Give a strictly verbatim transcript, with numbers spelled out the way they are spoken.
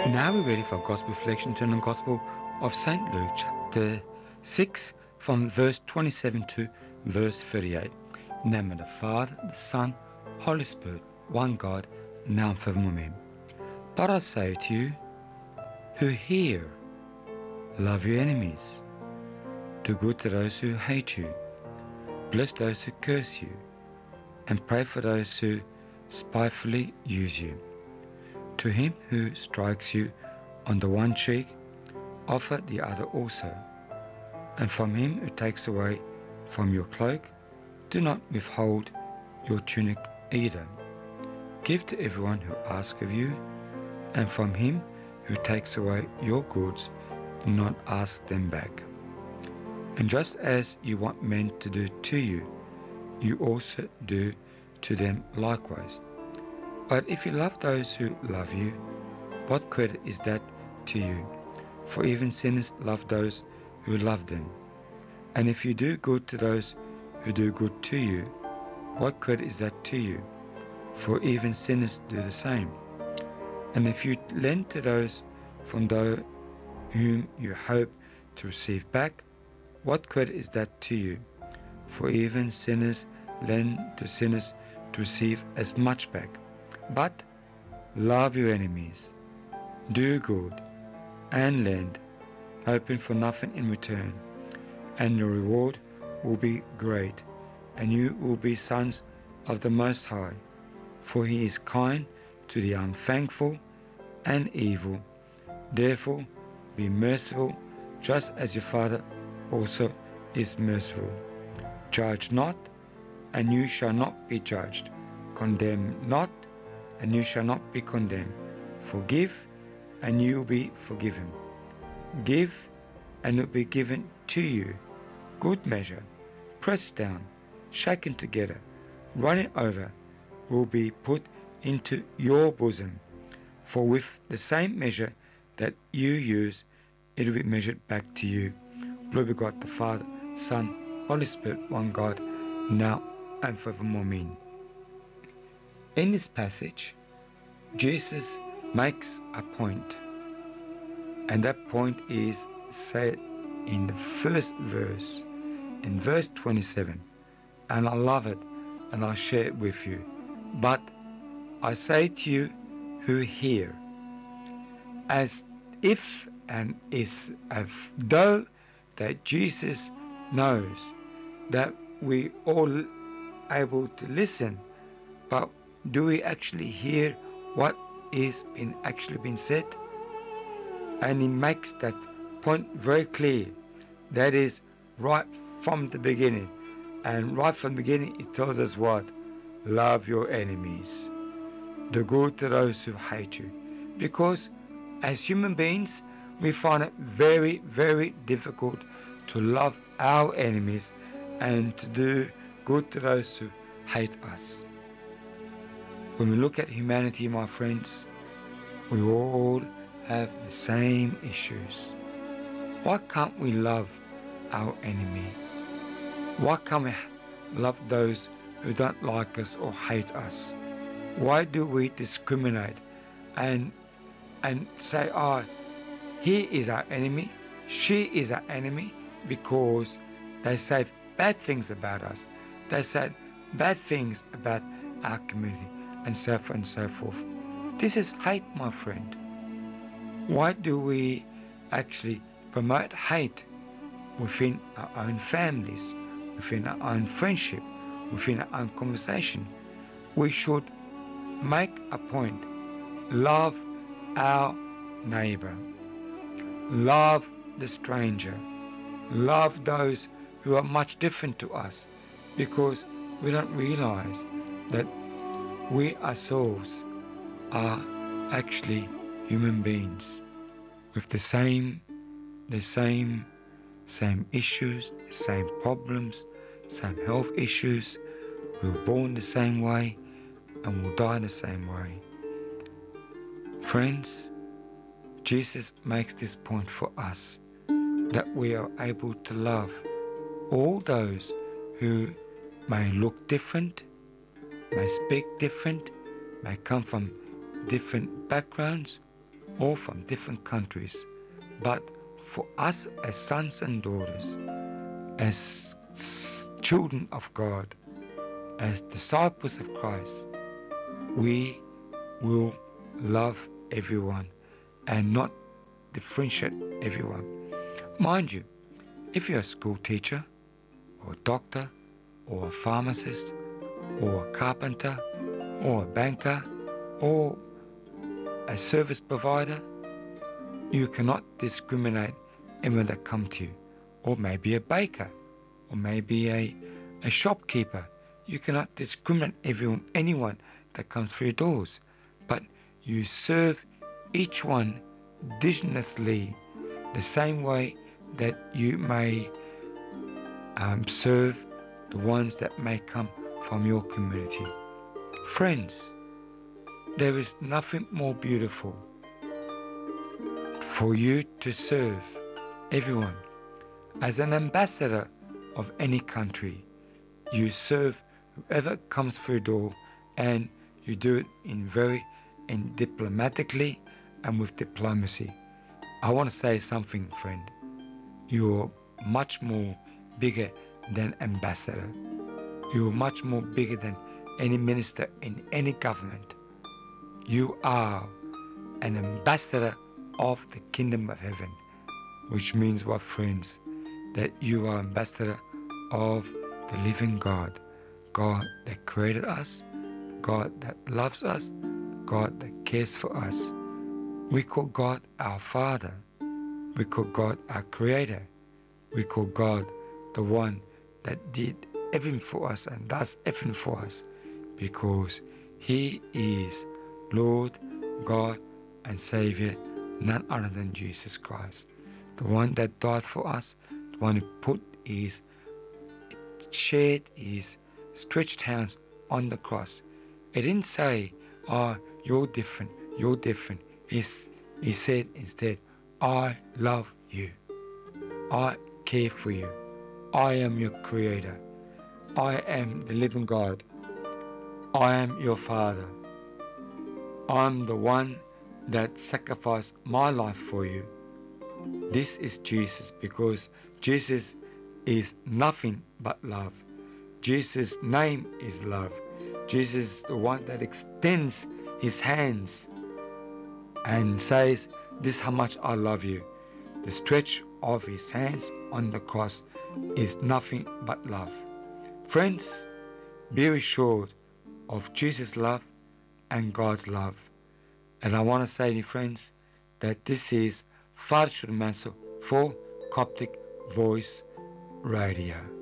Now we're ready for Gospel reflection to the Gospel of Saint Luke, chapter six, from verse twenty-seven to verse thirty-eight. In the name of the Father, the Son, Holy Spirit, one God, now and forevermore. Amen. But I say to you who hear, love your enemies, do good to those who hate you, bless those who curse you, and pray for those who spitefully use you. To him who strikes you on the one cheek, offer the other also. And from him who takes away from your cloak, do not withhold your tunic either. Give to everyone who asks of you, and from him who takes away your goods, do not ask them back. And just as you want men to do to you, you also do to them likewise. But if you love those who love you, what credit is that to you? For even sinners love those who love them. And if you do good to those who do good to you, what credit is that to you? For even sinners do the same. And if you lend to those from those whom you hope to receive back, what credit is that to you? For even sinners lend to sinners to receive as much back. But love your enemies, do good, and lend, hoping for nothing in return, and your reward will be great, and you will be sons of the Most High, for he is kind to the unthankful and evil. Therefore be merciful, just as your Father also is merciful. Judge not, and you shall not be judged. Condemn not, and you shall not be condemned. Forgive, and you will be forgiven. Give, and it will be given to you. Good measure, pressed down, shaken together, running over, will be put into your bosom. For with the same measure that you use, it will be measured back to you. Glory to God the Father, Son, Holy Spirit, one God, now and forevermore. Amen. In this passage, Jesus makes a point, and that point is said in the first verse, in verse twenty-seven, and I love it, and I'll share it with you. But I say to you who hear, as if and is as though that Jesus knows that we all able to listen, but do we actually hear what is been actually been said? And he makes that point very clear. That is right from the beginning. And right from the beginning it tells us what? Love your enemies. Do good to those who hate you. Because as human beings, we find it very, very difficult to love our enemies and to do good to those who hate us. When we look at humanity, my friends, we all have the same issues. Why can't we love our enemy? Why can't we love those who don't like us or hate us? Why do we discriminate and and say, oh, he is our enemy, she is our enemy, because they say bad things about us. They say bad things about our community, and so forth and so forth. This is hate, my friend. Why do we actually promote hate within our own families, within our own friendship, within our own conversation? We should make a point. Love our neighbor. Love the stranger. Love those who are much different to us, because we don't realize that we ourselves are actually human beings with the same, the same, same issues, the same problems, same health issues. We were born the same way and will die the same way. Friends, Jesus makes this point for us, that we are able to love all those who may look different, may speak different, may come from different backgrounds, all from different countries. But for us as sons and daughters, as children of God, as disciples of Christ, we will love everyone and not differentiate everyone. Mind you, if you're a school teacher, or a doctor, or a pharmacist, or a carpenter, or a banker, or a service provider, you cannot discriminate anyone that come to you. Or maybe a baker, or maybe a, a shopkeeper. You cannot discriminate everyone, anyone that comes through your doors. But you serve each one diligently, the same way that you may um, serve the ones that may come from your community. Friends, there is nothing more beautiful for you to serve everyone. As an ambassador of any country, you serve whoever comes through the door, and you do it in very in diplomatically and with diplomacy. I want to say something, friend. You're much more bigger than ambassador. You're much more bigger than any minister in any government. You are an ambassador of the kingdom of heaven, which means what, friends? That you are ambassador of the living God, God that created us, God that loves us, God that cares for us. We call God our Father. We call God our Creator. We call God the one that did everything for us and does everything for us, because He is Lord, God and Savior, none other than Jesus Christ, the one that died for us, the one who put His, shared His stretched hands on the cross. It didn't say, oh, you're different, you're different. He's, he said instead, I love you. I care for you. I am your Creator. I am the living God. I am your Father. I'm the one that sacrificed my life for you. This is Jesus, because Jesus is nothing but love. Jesus' name is love. Jesus is the one that extends His hands and says, this is how much I love you. The stretch of His hands on the cross is nothing but love. Friends, be assured of Jesus' love and God's love. And I want to say to you, friends, that this is Father Shurmanso for Coptic Voice Radio.